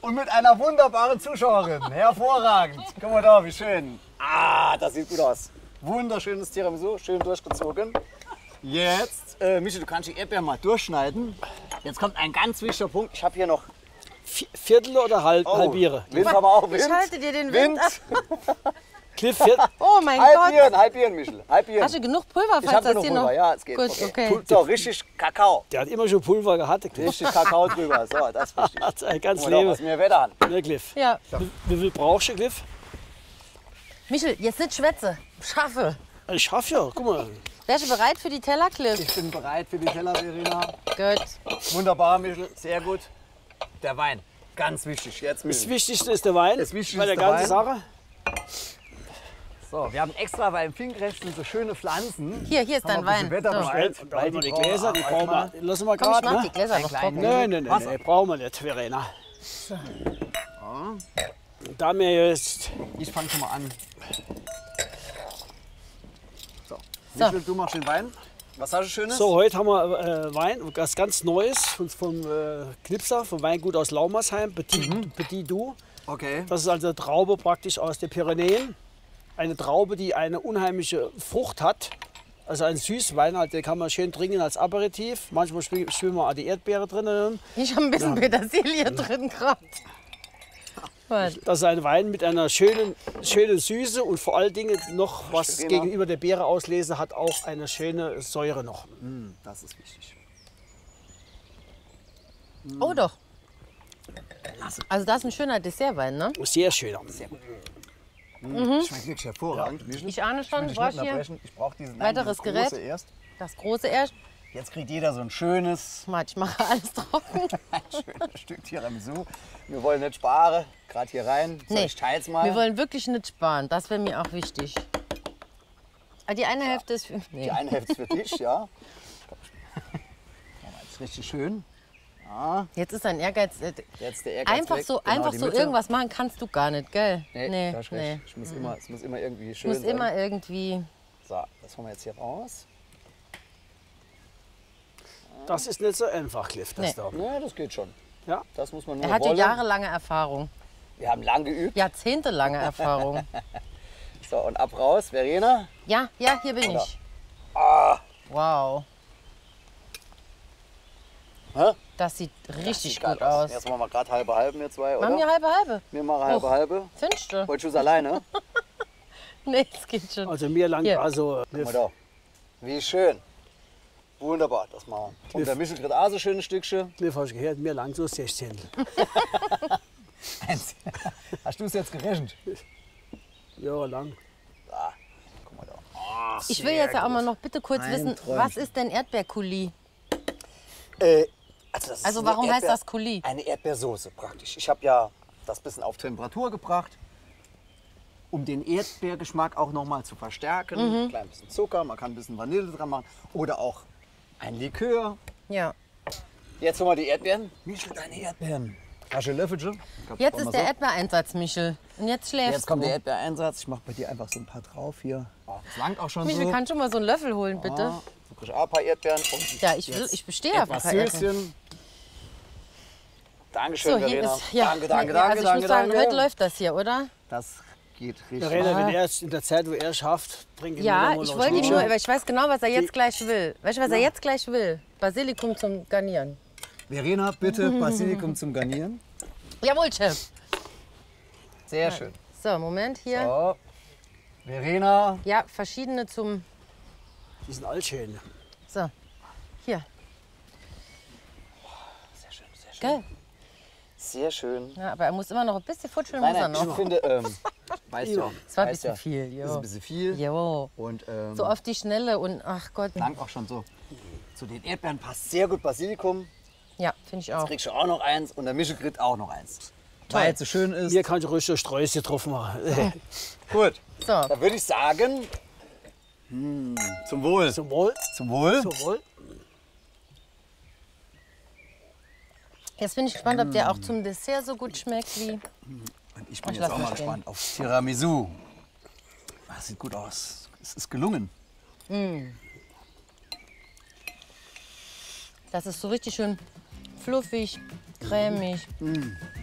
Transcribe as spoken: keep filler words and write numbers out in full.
Und mit einer wunderbaren Zuschauerin. Hervorragend. Guck mal da, wie schön. Ah, das sieht gut aus. Wunderschönes Tiramisu, schön durchgezogen. Jetzt, äh, Michi, du kannst die Erdbeeren mal durchschneiden. Jetzt kommt ein ganz wichtiger Punkt. Ich habe hier noch Viertel oder halb, oh, halbiere? Wind haben wir auch. Wind. Ich halte dir den Wind, Wind. ab. Cliff, Viertel. Oh mein Gott. Halbieren, halbieren, Michel. Halbieren. Hast du genug Pulver, Ich falls habe das genug hier Pulver, noch... ja, es geht. Gut, okay. okay. So, richtig Kakao. Der hat immer schon Pulver gehabt, der Cliff. Richtig Kakao drüber. So, das ist wichtig. Hat sein ganzes Guck mal da, Leben. was mir Wetter an. Ne, Cliff. Ja. Wie, wie viel brauchst du, Cliff? Michel, jetzt nicht schwätze. Schaffe. Ich schaff ja, guck mal. Wärst du bereit für die Teller, Cliff? Ich bin bereit für die Teller, Verena. Gut. Wunderbar, Michel. Sehr gut. Der Wein. Ganz wichtig. Jetzt, Das Michel. Wichtigste ist der Wein. Das Wichtigste bei der ist der ganzen Wein. Sache. So, wir haben extra, weil im Finkrecht sind so schöne Pflanzen. Hier, hier ist Haben dein wir ein bisschen Wein. Wetter So. bestellt. Und da haben wir die brauchen Gläser, die wir brauchen mal. wir. Lassen wir Komm, ich gerade. mach die Ne? Gläser noch kleinen- trocken. Nein, nein, nein, Wasser. nein, brauchen wir nicht, Verena. Und da wir jetzt Ich fange schon mal an. So. So. Michel, du machst den Wein. Was hast du Schönes? So, heute haben wir äh, Wein, was ganz Neues von, vom äh, Knipser, vom Weingut aus Laumersheim, Petit, Mhm. Petit Du. Okay. Das ist also eine Traube praktisch aus den Pyrenäen. Eine Traube, die eine unheimliche Frucht hat. Also ein Süßwein, halt, den kann man schön trinken als Aperitif. Manchmal schwimmen schwimmen auch die Erdbeere drin. Ich habe ein bisschen Petersilie drin gerade. Was? Das ist ein Wein mit einer schönen, schönen Süße und vor allen Dingen noch, was Genau. gegenüber der Beere auslese, hat auch eine schöne Säure noch. Mm, das ist wichtig. Oh doch. Also das ist ein schöner Dessertwein, ne? Sehr schöner. Schmeckt wirklich hervorragend. Michel, Ich ahne schon, will dich du brauchst nicht hier unterbrechen. Ich brauche diesen weiteres nein, dieses große Gerät. erst. das große erst. Jetzt kriegt jeder so ein schönes, Warte, ich mache alles trocken. ein schönes Stück Tiramisu. Wir wollen nicht sparen, gerade hier rein. So, Nee, ich teil's mal. wir wollen wirklich nicht sparen. Das wäre mir auch wichtig. Ah, die eine Hälfte ist für... Nee. Die eine Hälfte ist für dich, ja. Das ist richtig schön. Jetzt ist ein Ehrgeiz. äh, Jetzt der Ehrgeiz Einfach weg. so, Genau, einfach die so Mitte. irgendwas machen kannst du gar nicht, gell? Nee, da hast du recht. Ich muss Mhm. immer, es muss immer irgendwie schön Muss sein. immer irgendwie... So, das holen wir jetzt hier raus. Das ist nicht so einfach, Cliff, das Nee. da. Ja, das geht schon. Ja. Das muss man nur Er hat ja wollen. jahrelange Erfahrung. Wir haben lang geübt. Jahrzehntelange Erfahrung. So, und ab raus. Verena. Ja, ja, hier bin Oder- ich. Ah, Wow. hä? Das sieht Das richtig sieht geil gut aus. Jetzt machen wir gerade halbe halbe, wir zwei, oder? Machen wir halbe halbe? Wir machen halbe halbe. Findest du? Wolltest du es alleine? Nee, es geht schon. Also mir lang, Hier. also Guck mal da. Wie schön. Wunderbar, das machen wir. Und der Michel kriegt auch so schöne Stückchen. Cliff, hast du gehört, mir lang so sechzehn. Eins. Hast du es jetzt gerechnet? Ja, lang. Da. Guck mal da. Ich will jetzt ja auch mal noch bitte kurz Ein wissen, Träumchen. was ist denn Erdbeerkoulis? Äh, also das ist Also eine warum heißt Erdbeer- das Coulis? Eine Erdbeersoße praktisch. Ich habe ja das bisschen auf Temperatur gebracht, um den Erdbeergeschmack auch noch mal zu verstärken. Mhm. Ein klein bisschen Zucker, man kann ein bisschen Vanille dran machen oder auch ein Likör. Ja. Jetzt holen wir die Erdbeeren. Michel, deine Erdbeeren. Hast du ein Löffelchen? Komm, Jetzt mach ist mal der so. Erdbeereinsatz, Michel. Und jetzt schläfst Jetzt kommt du. der Erdbeereinsatz. Ich mache bei dir einfach so ein paar drauf hier. Oh, das langt auch schon Michel, so. kannst du mal so einen Löffel holen, bitte? Ah, so krieg ich auch ein paar Erdbeeren. Und Ja, ich, will, jetzt ich bestehe auf ein etwas paar Erdbeeren. Söschen. Dankeschön, So, hier Verena. ist... Ja, danke, danke, nee, danke, also ich danke, muss sagen, danke. heute läuft das hier, oder? Das geht richtig. Verena, wenn er jetzt in der Zeit, wo er schafft, trinkt Ja, immer ich noch wollte ihm Schluck. nur, aber ich weiß genau, was er jetzt gleich will. Weißt du, was er jetzt gleich will? Basilikum zum Garnieren. Verena, bitte Basilikum zum Garnieren. Jawohl, Chef. Sehr schön. So, Moment hier. So. Verena. Ja, verschiedene zum... Die sind all schön. So, hier. Sehr schön, sehr schön. Gell? Sehr schön. Ja, aber er muss immer noch ein bisschen futscheln, Nein, muss er nein, ich noch. finde, ähm, weißt du, Das war ein weißt bisschen ja, viel, Das ist jo. ein bisschen viel. Jo. Und ähm, So auf die Schnelle und ach Gott. lang auch schon so. Zu den Erdbeeren passt sehr gut Basilikum. Ja, finde ich auch. Kriegst du auch noch eins und der Michel kriegt auch noch eins. Weil es so schön ist. Hier kannst du ruhig so Sträuße drauf machen. Gut. So, Da würde ich sagen, hm, zum Wohl. Zum Wohl. Zum Wohl. Zum Wohl. jetzt bin ich gespannt, ob der auch zum Dessert so gut schmeckt wie... Und ich bin Ich jetzt lass auch mal mal stehen. gespannt auf Tiramisu. Das sieht gut aus. Es ist gelungen. Das ist so richtig schön fluffig, cremig.